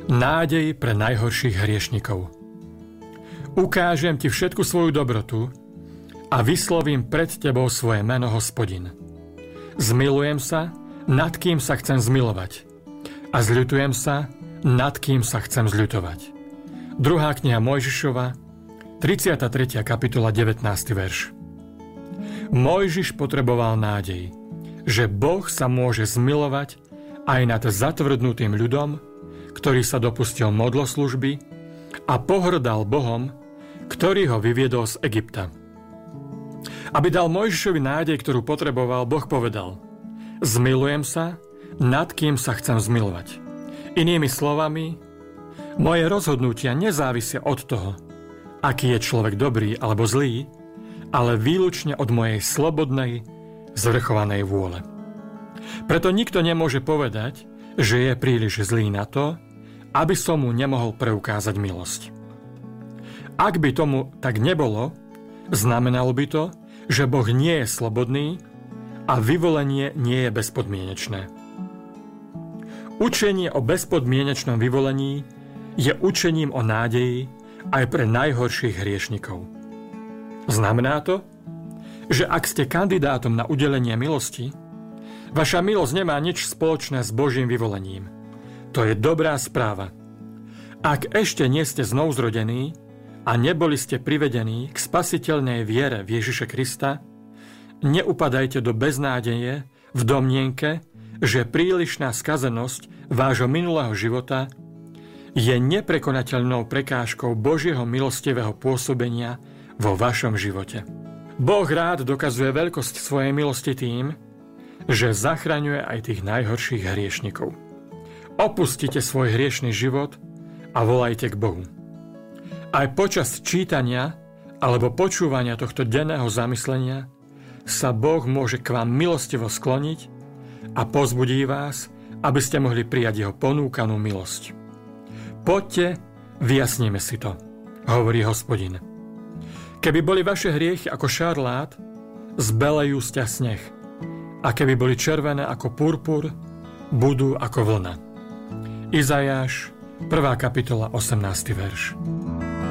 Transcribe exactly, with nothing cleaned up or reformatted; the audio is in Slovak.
Nádej pre najhorších hriešnikov. Ukážem ti všetku svoju dobrotu a vyslovím pred tebou svoje meno, Hospodin. Zmilujem sa, nad kým sa chcem zmilovať, a zľutujem sa, nad kým sa chcem zľutovať. Druhá kniha Mojžišova, tridsiata tretia kapitola, devätnásty verš. Mojžiš potreboval nádej, že Boh sa môže zmilovať aj nad zatvrdnutým ľudom, ktorý sa dopustil modloslužby a pohrdal Bohom, ktorý ho vyviedol z Egypta. Aby dal Mojžišovi nádej, ktorú potreboval, Boh povedal: Zmilujem sa, nad kým sa chcem zmilovať. Inými slovami, moje rozhodnutia nezávisia od toho, aký je človek dobrý alebo zlý, ale výlučne od mojej slobodnej, zvrchovanej vôle. Preto nikto nemôže povedať, že je príliš zlý na to, aby som mu nemohol preukázať milosť. Ak by tomu tak nebolo, znamenalo by to, že Boh nie je slobodný a vyvolenie nie je bezpodmienečné. Učenie o bezpodmienečnom vyvolení je učením o nádeji aj pre najhorších hriešnikov. Znamená to, že ak ste kandidátom na udelenie milosti, vaša milosť nemá nič spoločné s Božím vyvolením. To je dobrá správa. Ak ešte nie ste znovuzrodení a neboli ste privedení k spasiteľnej viere v Ježiša Krista, neupadajte do beznádeje v domnienke, že prílišná skazenosť vášho minulého života je neprekonateľnou prekážkou Božieho milostivého pôsobenia vo vašom živote. Boh rád dokazuje veľkosť svojej milosti tým, že zachraňuje aj tých najhorších hriešnikov. Opustite svoj hriešný život a volajte k Bohu. Aj počas čítania alebo počúvania tohto denného zamyslenia sa Boh môže k vám milostivo skloniť a povzbudí vás, aby ste mohli prijať jeho ponúkanú milosť. Poďte, vyjasníme si to, hovorí Hospodin. Keby boli vaše hriechy ako šarlát, zbelejú sťa sneh. A keby boli červené ako purpur, budú ako vlna. Izajáš, prvá kapitola, osemnásty verš.